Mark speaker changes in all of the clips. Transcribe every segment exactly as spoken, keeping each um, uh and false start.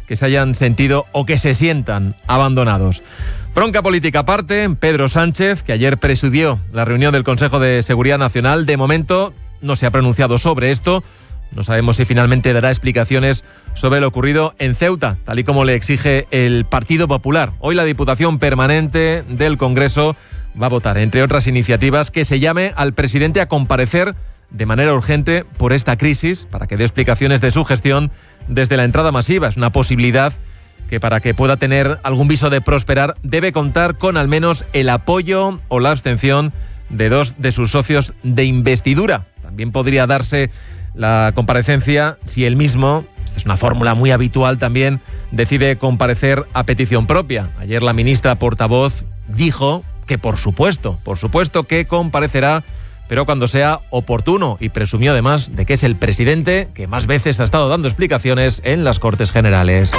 Speaker 1: que se hayan sentido o que se sientan abandonados. Bronca política aparte, Pedro Sánchez, que ayer presidió la reunión del Consejo de Seguridad Nacional, de momento no se ha pronunciado sobre esto. No sabemos si finalmente dará explicaciones sobre lo ocurrido en Ceuta, tal y como le exige el Partido Popular. Hoy la Diputación Permanente del Congreso va a votar, entre otras iniciativas, que se llame al presidente a comparecer de manera urgente por esta crisis, para que dé explicaciones de su gestión desde la entrada masiva. Es una posibilidad que, para que pueda tener algún viso de prosperar, debe contar con al menos el apoyo o la abstención de dos de sus socios de investidura. También podría darse la comparecencia si él mismo, esta es una fórmula muy habitual también, decide comparecer a petición propia. Ayer la ministra portavoz dijo que por supuesto, por supuesto que comparecerá, pero cuando sea oportuno, y presumió además de que es el presidente que más veces ha estado dando explicaciones en las Cortes Generales.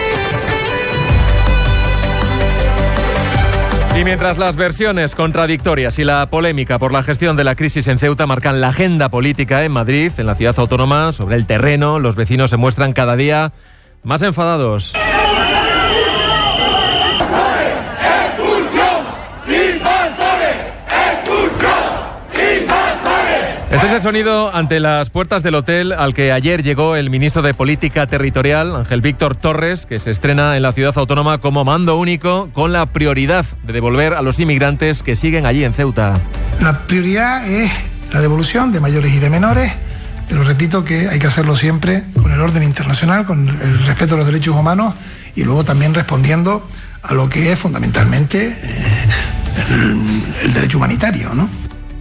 Speaker 1: Y mientras las versiones contradictorias y la polémica por la gestión de la crisis en Ceuta marcan la agenda política en Madrid, en la ciudad autónoma, sobre el terreno, los vecinos se muestran cada día más enfadados. Este es el sonido ante las puertas del hotel al que ayer llegó el ministro de Política Territorial, Ángel Víctor Torres, que se estrena en la ciudad autónoma como mando único, con la prioridad de devolver a los inmigrantes que siguen allí en Ceuta.
Speaker 2: La prioridad es la devolución de mayores y de menores, pero repito que hay que hacerlo siempre con el orden internacional, con el respeto a los derechos humanos y luego también respondiendo a lo que es fundamentalmente eh, el, el derecho humanitario, ¿no?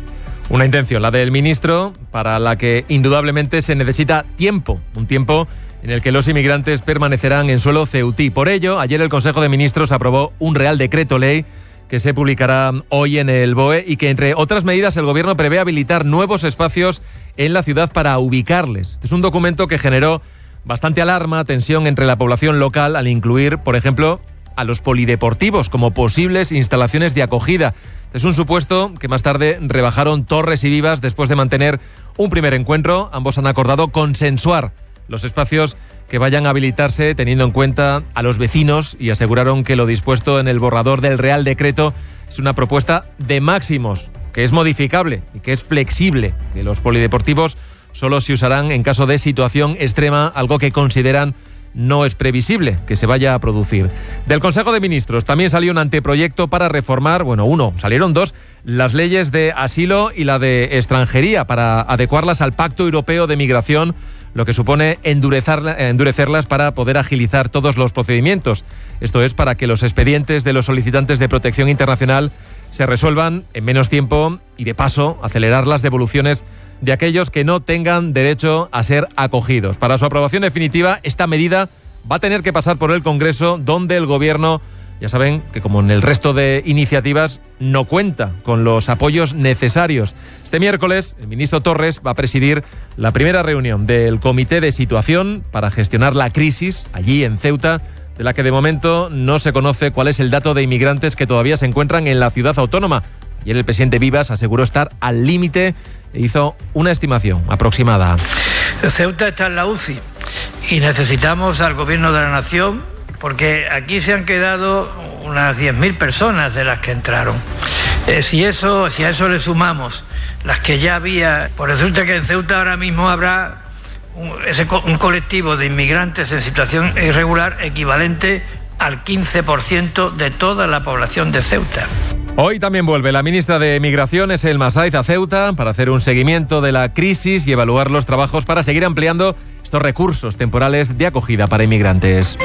Speaker 1: Una intención, la del ministro, para la que indudablemente se necesita tiempo, un tiempo en el que los inmigrantes permanecerán en suelo ceutí. Por ello, ayer el Consejo de Ministros aprobó un Real Decreto Ley que se publicará hoy en el B O E y que, entre otras medidas, el Gobierno prevé habilitar nuevos espacios en la ciudad para ubicarles. Este es un documento que generó bastante alarma, tensión entre la población local al incluir, por ejemplo, a los polideportivos como posibles instalaciones de acogida. Es un supuesto que más tarde rebajaron Torres y Vivas después de mantener un primer encuentro. Ambos han acordado consensuar los espacios que vayan a habilitarse teniendo en cuenta a los vecinos y aseguraron que lo dispuesto en el borrador del Real Decreto es una propuesta de máximos, que es modificable y que es flexible, que los polideportivos solo se usarán en caso de situación extrema, algo que consideran no es previsible que se vaya a producir. Del Consejo de Ministros también salió un anteproyecto para reformar, bueno, uno, salieron dos, las leyes de asilo y la de extranjería para adecuarlas al Pacto Europeo de Migración, lo que supone endurecerlas para poder agilizar todos los procedimientos. Esto es para que los expedientes de los solicitantes de protección internacional se resuelvan en menos tiempo y, de paso, acelerar las devoluciones de aquellos que no tengan derecho a ser acogidos. Para su aprobación definitiva, esta medida va a tener que pasar por el Congreso, donde el Gobierno, ya saben que como en el resto de iniciativas, no cuenta con los apoyos necesarios. Este miércoles, el ministro Torres va a presidir la primera reunión del Comité de Situación para gestionar la crisis allí en Ceuta, de la que de momento no se conoce cuál es el dato de inmigrantes que todavía se encuentran en la ciudad autónoma. Ayer el presidente Vivas aseguró estar al límite e hizo una estimación aproximada.
Speaker 3: Ceuta está en la U C I y necesitamos al Gobierno de la Nación, porque aquí se han quedado unas diez mil personas de las que entraron. Eh, si, eso, si a eso le sumamos las que ya había, pues resulta que en Ceuta ahora mismo habrá un, ese, un colectivo de inmigrantes en situación irregular equivalente al quince por ciento de toda la población de Ceuta.
Speaker 1: Hoy también vuelve la ministra de Migraciones, Elma Sáiz, a Ceuta para hacer un seguimiento de la crisis y evaluar los trabajos para seguir ampliando estos recursos temporales de acogida para inmigrantes.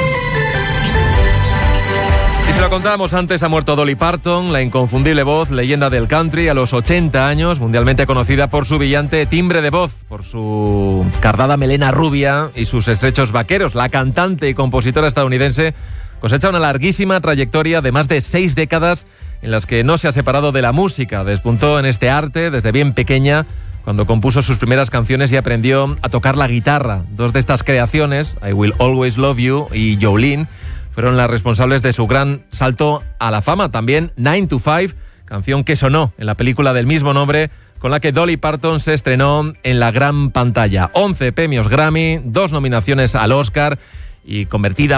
Speaker 1: Y se lo contábamos antes, ha muerto Dolly Parton, la inconfundible voz, leyenda del country, a los ochenta años, mundialmente conocida por su brillante timbre de voz, por su cardada melena rubia y sus estrechos vaqueros. La cantante y compositora estadounidense cosecha una larguísima trayectoria de más de seis décadas en las que no se ha separado de la música. Despuntó en este arte desde bien pequeña, cuando compuso sus primeras canciones y aprendió a tocar la guitarra. Dos de estas creaciones, I Will Always Love You y Jolene, fueron las responsables de su gran salto a la fama. También nine to five, canción que sonó en la película del mismo nombre, con la que Dolly Parton se estrenó en la gran pantalla. once premios Grammy, dos nominaciones al Oscar y convertida